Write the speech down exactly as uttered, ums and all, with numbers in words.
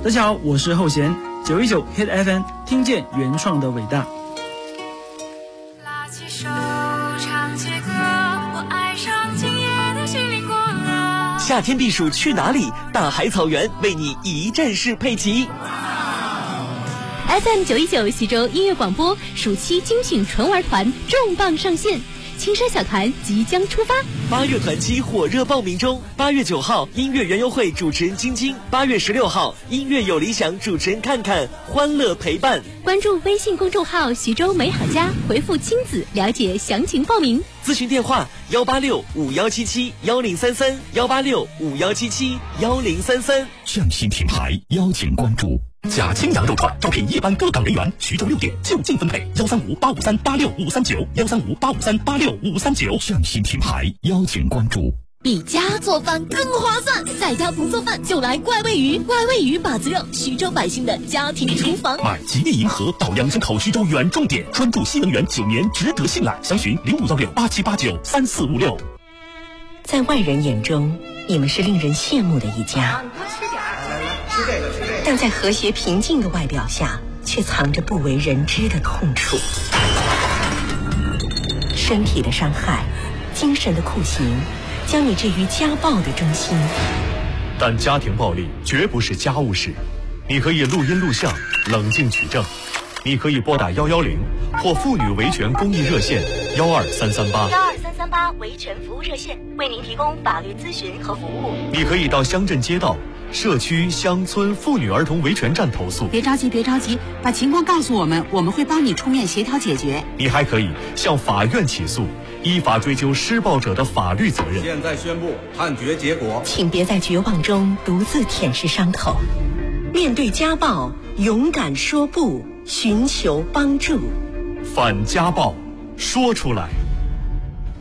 大家好，我是后弦，九一九 Hit F M， 听见原创的伟大。 拉起手唱起歌，我爱上今夜的西林国了。 夏天避暑去哪里？大海草原为你一站式配齐。 F M 九一九徐州音乐广播暑期精选纯玩团重磅上线，青山小团即将出发。 八月团期火热报名中，八月九号音乐园游会主持人晶晶，八月十六号音乐有理想主持人看看，欢乐陪伴。 关注微信公众号徐州美好家，回复亲子了解详情报名。 咨询电话幺八六五幺七七幺零三三幺八六五幺七七幺零三三。 匠心品牌邀请关注。贾青羊肉串招聘一般各岗人员，徐州六点就近分配，幺三五八五三八六五三九，幺三五八五三八六五三九。匠心品牌邀请关注。 比家做饭更划算，在家不做饭就来怪味鱼，怪味鱼把子肉，徐州百姓的家庭厨房。 买吉利银河到杨村口徐州原重点，专注新能源九年，值得信赖。详询零五幺六八七八九三四五六。 在外人眼中，你们是令人羡慕的一家。 吃这个吃这个， 但在和谐平静的外表下，却藏着不为人知的痛楚。身体的伤害，精神的酷刑，将你置于家暴的中心。 但家庭暴力绝不是家务事，你可以录音录像，冷静取证。你可以拨打幺幺零或妇女维权公益热线幺二三三八。 幺二三三八维权服务热线为您提供法律咨询和服务。 你可以到乡镇街道、社区、乡村妇女儿童维权站投诉。 别着急，别着急，把情况告诉我们，我们会帮你出面协调解决。 你还可以向法院起诉，依法追究施暴者的法律责任。 现在宣布判决结果， 请别在绝望中独自舔舐伤口，面对家暴，勇敢说不，寻求帮助。 反家暴，说出来。